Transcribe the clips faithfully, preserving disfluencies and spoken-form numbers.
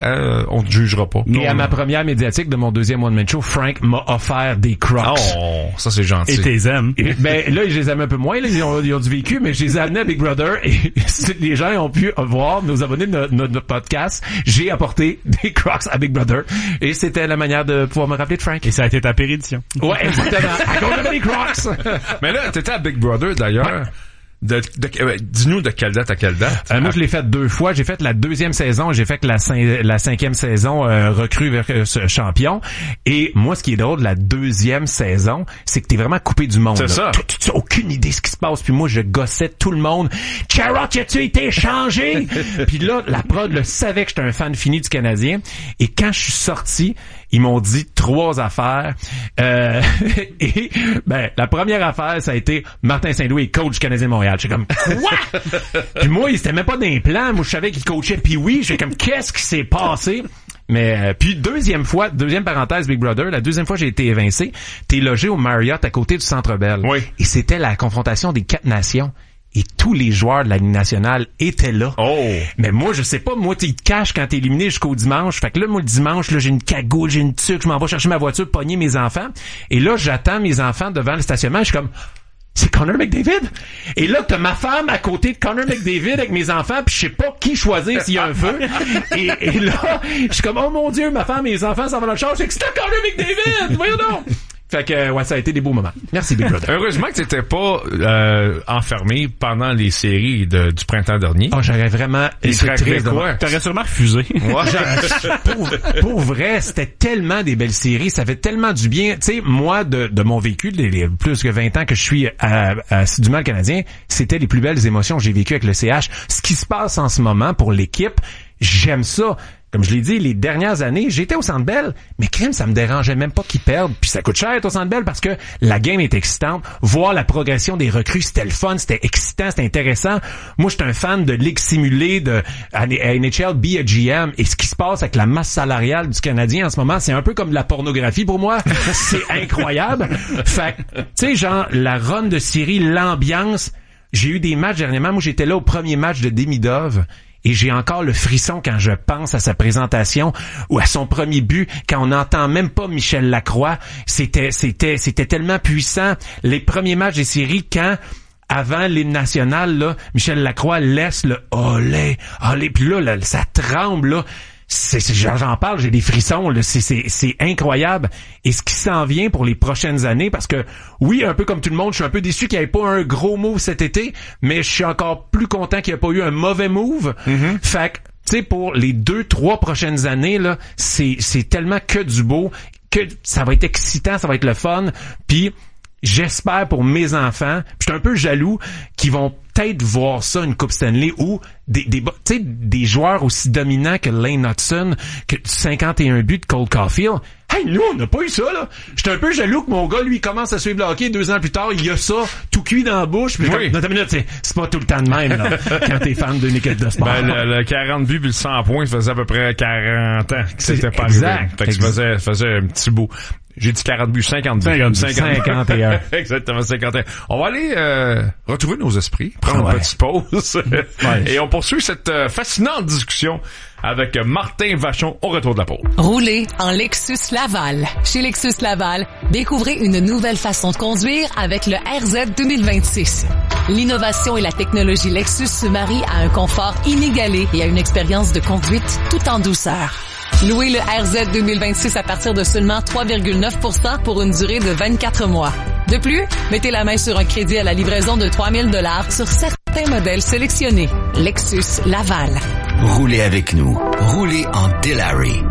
Euh, on te jugera pas. Et non, à ma première médiatique de mon deuxième One Man Show, Frank m'a offert des Crocs. Oh, ça c'est gentil. Et t'es aimes. Et, ben là, je les aime un peu moins, là, ils ont, ils ont du vécu, mais je les ai amenés à Big Brother et les gens ont pu voir, nos abonnés de notre, notre podcast, j'ai apporté des Crocs à Big Brother et c'était la manière de pouvoir me rappeler de Frank. Et ça a été ta pérédition. Ouais, exactement. À cause de mes Crocs. Mais là, t'étais à Big Brother d'ailleurs. Ouais. De, de, euh, dis-nous de quelle date à quelle date? Euh, moi, je l'ai fait deux fois. J'ai fait la deuxième saison, j'ai fait la, cin- la cinquième saison euh, recrue vers euh, champion. Et moi, ce qui est drôle de la deuxième saison, c'est que t'es vraiment coupé du monde. C'est ça. Tu, tu, tu as aucune idée de ce qui se passe. Puis moi, je gossais tout le monde. Charlotte, as-tu été échangé? Puis là, la prod le savait que j'étais un fan fini du Canadien. Et quand je suis sorti, ils m'ont dit trois affaires. Euh, et ben la première affaire, ça a été Martin Saint-Louis, coach du Canadien de Montréal. J'étais comme quoi? Puis moi, il c'était même pas d'un plan. Moi, je savais qu'il coachait. Puis oui, j'étais comme qu'est-ce qui s'est passé? Mais euh, puis deuxième fois, deuxième parenthèse Big Brother, la deuxième fois j'ai été évincé. T'es logé au Marriott à côté du Centre Bell. Oui. Et c'était la confrontation des quatre nations. Et tous les joueurs de la Ligue nationale étaient là. Oh. Mais moi, je sais pas, moi, tu te caches quand t'es éliminé jusqu'au dimanche. Fait que là, moi, le dimanche, là, j'ai une cagoule, j'ai une tuque, je m'en vais chercher ma voiture, pogner mes enfants. Et là, j'attends mes enfants devant le stationnement. Je suis comme, c'est Connor McDavid? Et là, t'as ma femme à côté de Connor McDavid avec mes enfants, puis je sais pas qui choisir s'il y a un feu. Et, et là, je suis comme, oh mon Dieu, ma femme et mes enfants s'en vont dans le char. C'est que c'était Connor McDavid! Voyons donc! Fait que, ouais, ça a été des beaux moments. Merci, Big Brother. Heureusement que t'étais pas euh, enfermé pendant les séries de, du printemps dernier. Oh, j'aurais vraiment été triste. Quoi? T'aurais sûrement refusé. Ouais. pour, pour vrai, c'était tellement des belles séries. Ça fait tellement du bien. Tu sais, moi, de, de mon vécu, les, les plus que vingt ans que je suis à, à assidûment le Canadien, c'était les plus belles émotions que j'ai vécues avec le C H. Ce qui se passe en ce moment pour l'équipe, j'aime ça. Comme je l'ai dit, les dernières années, j'étais au Centre Bell, mais crime, ça me dérangeait même pas qu'ils perdent. Puis ça coûte cher être au Centre Bell parce que la game est excitante. Voir la progression des recrues, c'était le fun, c'était excitant, c'était intéressant. Moi, j'étais un fan de ligue simulée, de à N H L, be a G M. Et ce qui se passe avec la masse salariale du Canadien en ce moment, c'est un peu comme de la pornographie pour moi. C'est incroyable. Fait tu sais, genre, la run de série, l'ambiance. J'ai eu des matchs dernièrement. Moi, j'étais là au premier match de Demidov. Et j'ai encore le frisson quand je pense à sa présentation ou à son premier but, quand on n'entend même pas Michel Lacroix. C'était, c'était, c'était tellement puissant. Les premiers matchs des séries, quand, avant l'hymne national, là, Michel Lacroix laisse le olé, olé, puis là, là, ça tremble, là. C'est, c'est, j'en parle, j'ai des frissons, là. C'est, c'est, c'est incroyable. Et ce qui s'en vient pour les prochaines années, parce que, oui, un peu comme tout le monde, je suis un peu déçu qu'il n'y ait pas un gros move cet été, mais je suis encore plus content qu'il n'y ait pas eu un mauvais move. Mm-hmm. Fait que, tu sais, pour les deux, trois prochaines années, là, c'est, c'est tellement que du beau, que ça va être excitant, ça va être le fun. Puis, j'espère pour mes enfants, puis je suis un peu jaloux, qu'ils vont peut-être voir ça, une Coupe Stanley, où des, des, tu sais, des joueurs aussi dominants que Lane Hudson, que cinquante et un buts de Cole Caulfield. Hey, nous, on n'a pas eu ça, là. J'étais un peu jaloux que mon gars, lui, commence à suivre le hockey deux ans plus tard, il y a ça, tout cuit dans la bouche. Puis oui. Comme, non, minute, c'est, c'est pas tout le temps de même, là, quand t'es fan d'une équipe de sport. Ben, le, le quarante buts puis le cent points, ça faisait à peu près quarante ans que c'était pas exact, arrivé. Fait que ça faisait, faisait un petit bout. J'ai dit quarante buts, cinquante buts. cinquante, cinquante et un. Exactement, cinquante et un. On va aller euh, retrouver nos esprits, prendre ouais. une petite pause. Ouais. Et on poursuit cette euh, fascinante discussion avec Martin Vachon au retour de la pause. Roulez en Lexus Laval. Chez Lexus Laval, découvrez une nouvelle façon de conduire avec le R Z deux mille vingt-six. L'innovation et la technologie Lexus se marient à un confort inégalé et à une expérience de conduite tout en douceur. Louez le R Z deux mille vingt-six à partir de seulement trois virgule neuf pour cent pour une durée de vingt-quatre mois. De plus, mettez la main sur un crédit à la livraison de trois mille dollars sur certains modèles sélectionnés. Lexus Laval. Roulez avec nous. Roulez en Delary.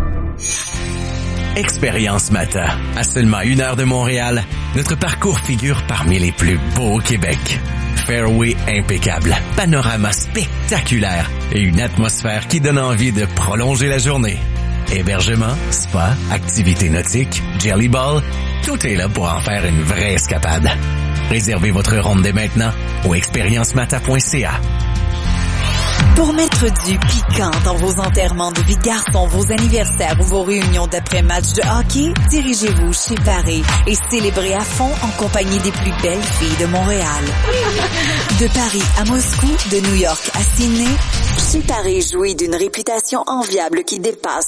Expérience Mata. À seulement une heure de Montréal, notre parcours figure parmi les plus beaux au Québec. Fairway impeccable, panorama spectaculaire et une atmosphère qui donne envie de prolonger la journée. Hébergement, spa, activités nautiques, jelly ball, tout est là pour en faire une vraie escapade. Réservez votre ronde dès maintenant au expérience mata point c a. Pour mettre du piquant dans vos enterrements de vie de garçon, vos anniversaires ou vos réunions d'après-match de hockey, dirigez-vous chez Paris et célébrez à fond en compagnie des plus belles filles de Montréal. De Paris à Moscou, de New York à Sydney, chez Paris jouit d'une réputation enviable qui dépasse